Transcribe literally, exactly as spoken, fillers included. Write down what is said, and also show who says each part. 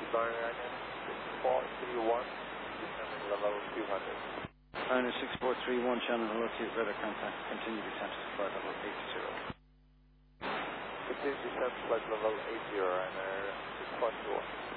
Speaker 1: Ryanair six four three one, descending level two hundred.
Speaker 2: Ryanair six four three one, channel hello to radar contact, continue descent to flight level eight zero.
Speaker 1: Continue descent flight level eight zero, Ryanair six four three one.